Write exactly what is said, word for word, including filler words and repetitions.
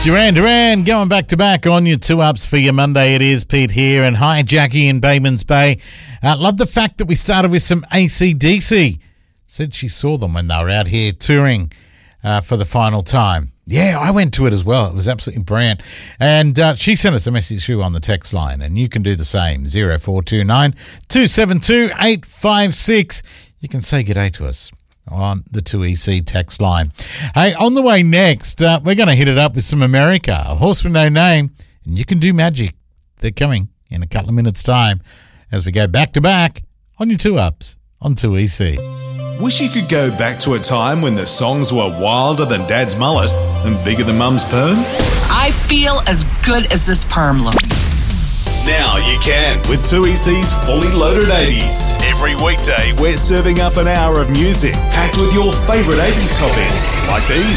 Duran Duran going back to back on your two ups for your Monday. It is Pete here, and hi Jackie in Batemans Bay. Uh, love the fact that we started with some A C D C. Said she saw them when they were out here touring uh, for the final time. Yeah, I went to it as well. It was absolutely brilliant. And uh, she sent us a message through on the text line, and you can do the same. zero four two nine, two seven two, eight five six. You can say g'day to us on the two E C text line. Hey, on the way next, uh, we're going to hit it up with some America, a horse with no name, and you can do magic. They're coming in a couple of minutes' time as we go back to back on your two ups on two E C. Wish you could go back to a time when the songs were wilder than Dad's mullet and bigger than Mum's perm? I feel as good as this perm looks. Now you can with two E C's Fully Loaded eighties. Every weekday, we're serving up an hour of music packed with your favourite eighties top hits like these.